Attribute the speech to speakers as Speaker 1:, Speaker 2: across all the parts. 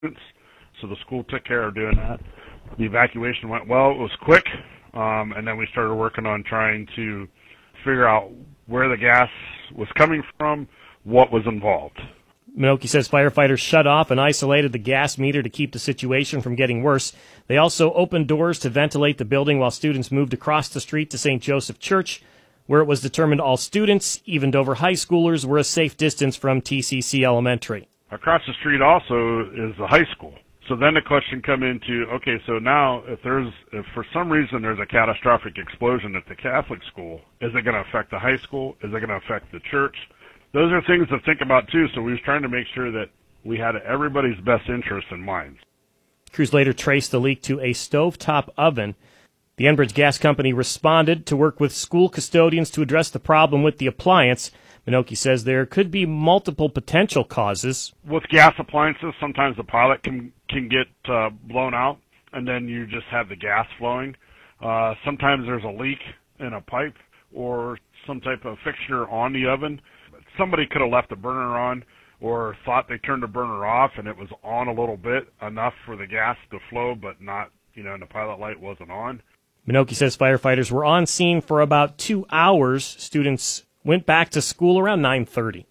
Speaker 1: So the school took care of doing that. The evacuation went well. It was quick. And then we started working on trying to figure out where the gas was coming from, what was involved.
Speaker 2: Minoki says firefighters shut off and isolated the gas meter to keep the situation from getting worse. They also opened doors to ventilate the building while students moved across the street to St. Joseph Church, where it was determined all students, even Dover high schoolers, were a safe distance from TCC Elementary.
Speaker 1: Across the street also is the high school. So then the question come into, okay, so now if for some reason there's a catastrophic explosion at the Catholic school, is it going to affect the high school? Is it going to affect the church? Those are things to think about too, so we was trying to make sure that we had everybody's best interest in mind.
Speaker 2: Crews later traced the leak to a stovetop oven. The Enbridge Gas Company responded to work with school custodians to address the problem with the appliance. Minoki says there could be multiple potential causes.
Speaker 1: With gas appliances, sometimes the pilot can get blown out, and then you just have the gas flowing. Sometimes there's a leak in a pipe or some type of fixture on the oven. Somebody could have left the burner on or thought they turned the burner off and it was on a little bit, enough for the gas to flow, but not, and the pilot light wasn't on.
Speaker 2: Minoki says firefighters were on scene for about 2 hours. Students went back to school around 9:30.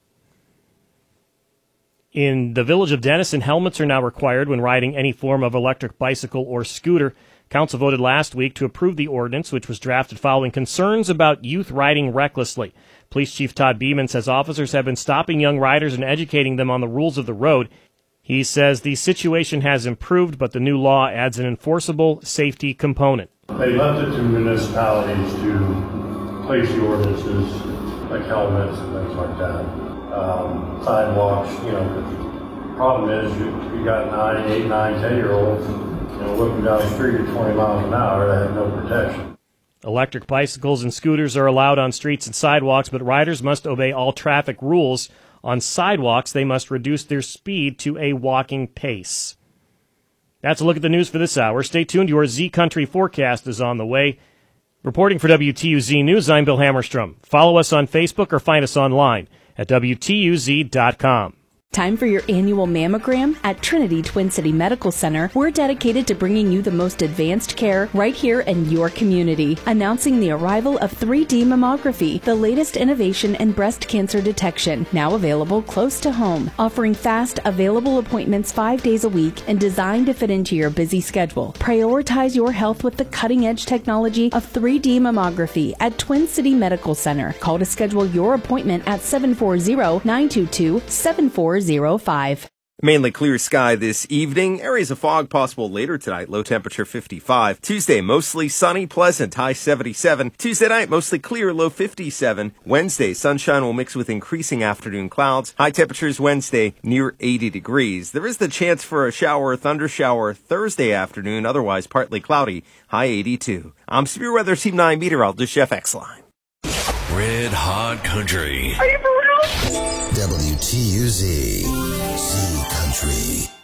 Speaker 2: In the village of Denison, helmets are now required when riding any form of electric bicycle or scooter. Council voted last week to approve the ordinance, which was drafted following concerns about youth riding recklessly. Police Chief Todd Beeman says officers have been stopping young riders and educating them on the rules of the road. He says the situation has improved, but the new law adds an enforceable safety component.
Speaker 3: They left it to municipalities to place the ordinances, like helmets and things like that. Sidewalks, the problem is you got 8, 9, 10-year-olds, whipping down the street at 20 miles an hour that have no protection.
Speaker 2: Electric bicycles and scooters are allowed on streets and sidewalks, but riders must obey all traffic rules. On sidewalks, they must reduce their speed to a walking pace. That's a look at the news for this hour. Stay tuned. Your Z Country forecast is on the way. Reporting for WTUZ News, I'm Bill Hammerstrom. Follow us on Facebook or find us online at WTUZ.com.
Speaker 4: Time for your annual mammogram? At Trinity Twin City Medical Center, we're dedicated to bringing you the most advanced care right here in your community. Announcing the arrival of 3D mammography, the latest innovation in breast cancer detection, now available close to home, offering fast, available appointments 5 days a week and designed to fit into your busy schedule. Prioritize your health with the cutting-edge technology of 3D mammography at Twin City Medical Center. Call to schedule your appointment at 740-922-7405.
Speaker 5: Mainly clear sky this evening. Areas of fog possible later tonight. Low temperature 55. Tuesday, mostly sunny, pleasant, high 77. Tuesday night, mostly clear, low 57. Wednesday, sunshine will mix with increasing afternoon clouds. High temperatures Wednesday, near 80 degrees. There is the chance for a shower or thunder shower Thursday afternoon, otherwise partly cloudy, high 82. I'm Severe Weather Team 9 meteorologist Jeff Exline.
Speaker 6: Red Hot Country.
Speaker 7: Are you for real?
Speaker 6: WTUZ, Z Country.